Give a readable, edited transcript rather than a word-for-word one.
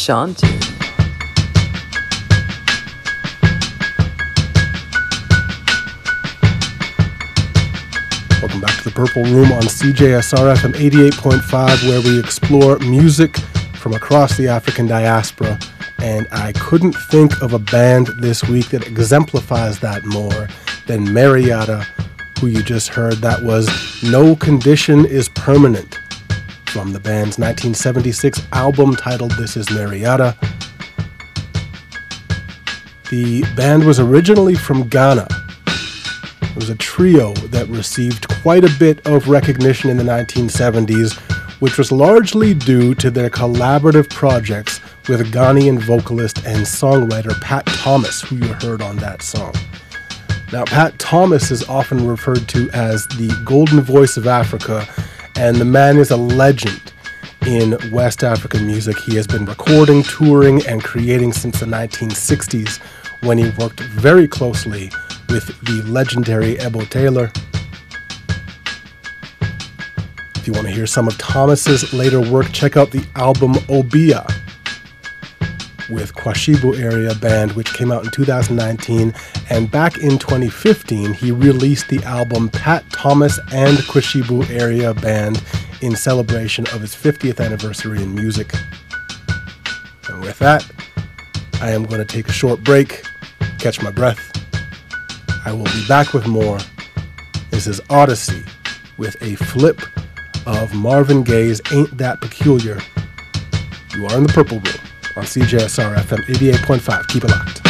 Ashanti. Welcome back to the Purple Room on CJSR FM 88.5, where we explore music from across the African diaspora. And I couldn't think of a band this week that exemplifies that more than Mariyata, who you just heard. That was No Condition is Permanent from the band's 1976 album titled This Is Mariyata. The band was originally from Ghana. It was a trio that received quite a bit of recognition in the 1970s, which was largely due to their collaborative projects with Ghanaian vocalist and songwriter Pat Thomas, who you heard on that song. Now, Pat Thomas is often referred to as the golden voice of Africa, and the man is a legend in West African music. He has been recording, touring, and creating since the 1960s, when he worked very closely with the legendary Ebo Taylor. If you want to hear some of Thomas's later work, check out the album Obia with Kwashibu Area Band, which came out in 2019. And back in 2015, he released the album Pat Thomas and Kwashibu Area Band in celebration of his 50th anniversary in music. And with that, I am going to take a short break, catch my breath. I will be back with more. This is Odyssey with a flip of Marvin Gaye's Ain't That Peculiar. You are in the Purple Room on CJSR FM 88.5. Keep it locked.